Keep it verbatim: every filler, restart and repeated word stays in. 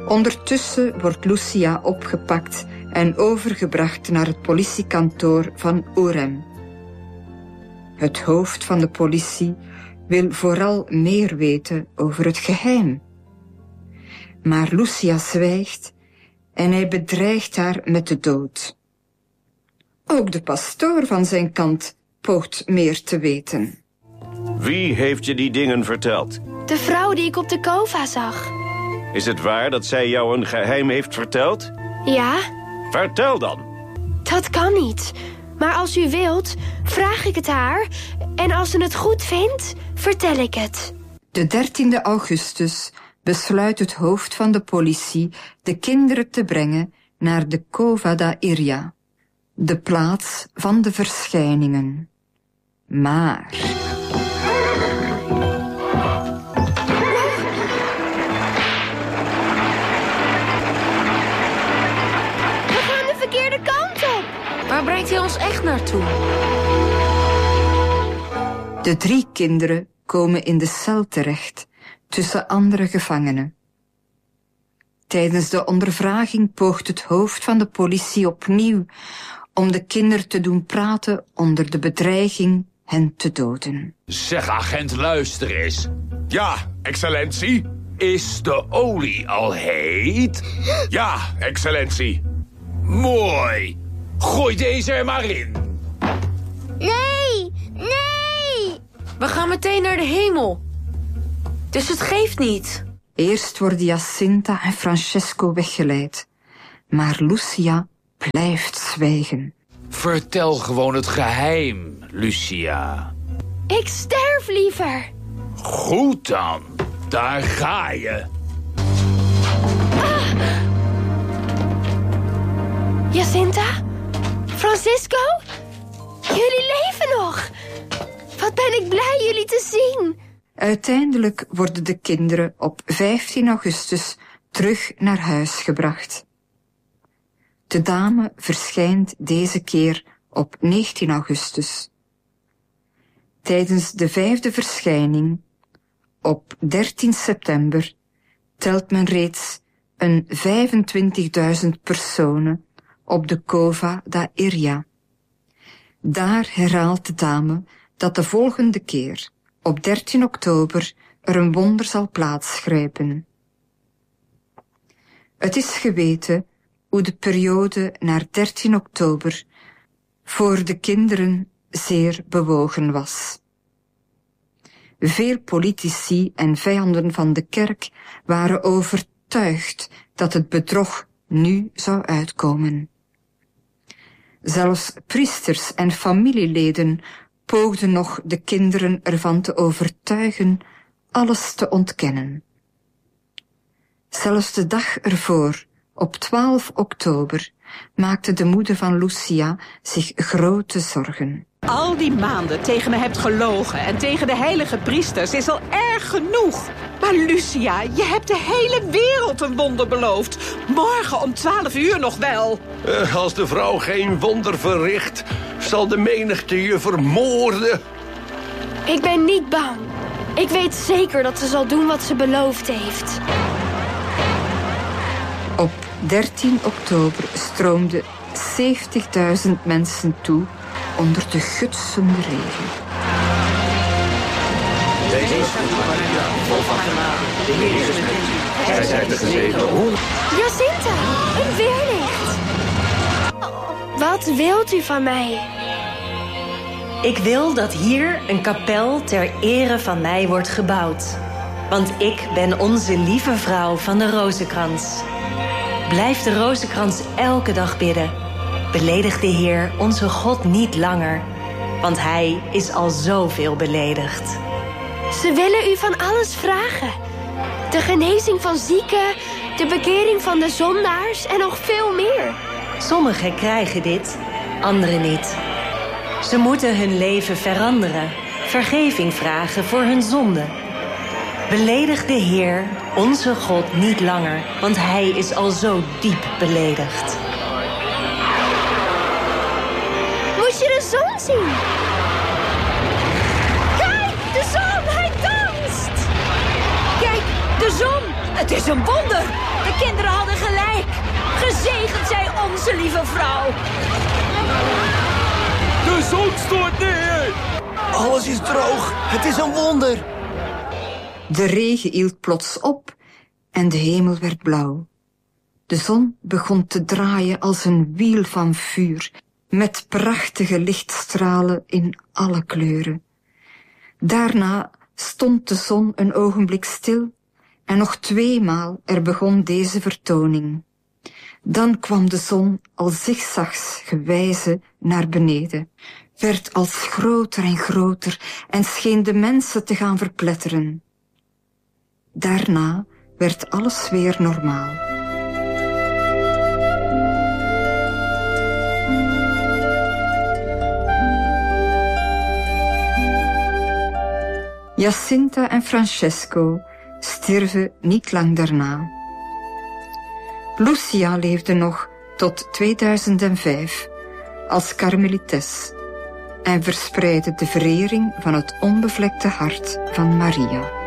Ondertussen wordt Lucia opgepakt en overgebracht naar het politiekantoor van Orem. Het hoofd van de politie wil vooral meer weten over het geheim. Maar Lucia zwijgt en hij bedreigt haar met de dood. Ook de pastoor van zijn kant poogt meer te weten. Wie heeft je die dingen verteld? De vrouw die ik op de kova zag. Is het waar dat zij jou een geheim heeft verteld? Ja. Vertel dan. Dat kan niet. Maar als u wilt, vraag ik het haar. En als ze het goed vindt, vertel ik het. De dertiende augustus besluit het hoofd van de politie de kinderen te brengen naar de Cova da Iria, de plaats van de verschijningen. Maar... We gaan de verkeerde kant op. Waar brengt hij ons echt naartoe? De drie kinderen komen in de cel terecht, tussen andere gevangenen. Tijdens de ondervraging poogt het hoofd van de politie opnieuw om de kinderen te doen praten onder de bedreiging hen te doden. Zeg, agent, luister eens. Ja, excellentie. Is de olie al heet? Ja, excellentie. Mooi. Gooi deze er maar in. Nee, nee. We gaan meteen naar de hemel. Dus het geeft niet. Eerst worden Jacinta en Francesco weggeleid, maar Lucia blijft zwijgen. Vertel gewoon het geheim, Lucia. Ik sterf liever. Goed dan. Daar ga je. Ah. Jacinta? Francisco? Jullie leven nog. Wat ben ik blij jullie te zien. Uiteindelijk worden de kinderen op vijftien augustus terug naar huis gebracht. De dame verschijnt deze keer op negentien augustus. Tijdens de vijfde verschijning, op dertien september, telt men reeds een vijfentwintigduizend personen op de Cova da Iria. Daar herhaalt de dame dat de volgende keer, op dertien oktober, er een wonder zal plaatsgrijpen. Het is geweten hoe de periode naar dertien oktober voor de kinderen zeer bewogen was. Veel politici en vijanden van de kerk waren overtuigd dat het bedrog nu zou uitkomen. Zelfs priesters en familieleden poogden nog de kinderen ervan te overtuigen alles te ontkennen. Zelfs de dag ervoor, op twaalf oktober, maakte de moeder van Lucia zich grote zorgen. Al die maanden tegen me hebt gelogen en tegen de heilige priesters is al erg genoeg. Maar Lucia, je hebt de hele wereld een wonder beloofd. Morgen om twaalf uur nog wel. Uh, als de vrouw geen wonder verricht, zal de menigte je vermoorden. Ik ben niet bang. Ik weet zeker dat ze zal doen wat ze beloofd heeft. Op dertien oktober stroomden zeventigduizend mensen toe onder de gutsende regen. Deze is Maria, vol van genade. De Heer is met u. Zij zijn de gezegende. Jacinta, een weerlicht. Wat wilt u van mij? Ik wil dat hier een kapel ter ere van mij wordt gebouwd. Want ik ben onze lieve vrouw van de Rozenkrans. Blijf de Rozenkrans elke dag bidden. Beledig de Heer, onze God, niet langer. Want hij is al zoveel beledigd. Ze willen u van alles vragen. De genezing van zieken, de bekering van de zondaars en nog veel meer. Sommigen krijgen dit, anderen niet. Ze moeten hun leven veranderen. Vergeving vragen voor hun zonde. Beledig de Heer, onze God, niet langer. Want hij is al zo diep beledigd. Moet je de zon zien? Kijk, de zon, hij danst! Kijk, de zon, Het is een wonder. De kinderen hadden gelijk. Gezegend zij onze lieve vrouw. De zon stort neer. Alles is droog. Het is een wonder. De regen hield plots op en de hemel werd blauw. De zon begon te draaien als een wiel van vuur, met prachtige lichtstralen in alle kleuren. Daarna stond de zon een ogenblik stil en nog tweemaal er begon deze vertoning. Dan kwam de zon al zigzags gewijze naar beneden, werd als groter en groter en scheen de mensen te gaan verpletteren. Daarna werd alles weer normaal. Jacinta en Francesco stierven niet lang daarna. Lucia leefde nog tot tweeduizend vijf als karmelites en verspreidde de verering van het onbevlekte hart van Maria.